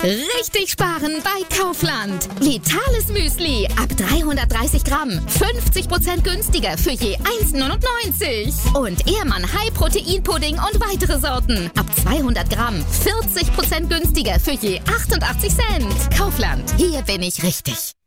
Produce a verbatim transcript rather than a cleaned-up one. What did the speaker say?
Richtig sparen bei Kaufland. Vitales Müsli ab dreihundertdreißig Gramm. fünfzig Prozent günstiger für je eins neunundneunzig. Und Ehrmann High-Protein-Pudding und weitere Sorten. Ab zweihundert Gramm. vierzig Prozent günstiger für je achtundachtzig Cent. Kaufland. Hier bin ich richtig.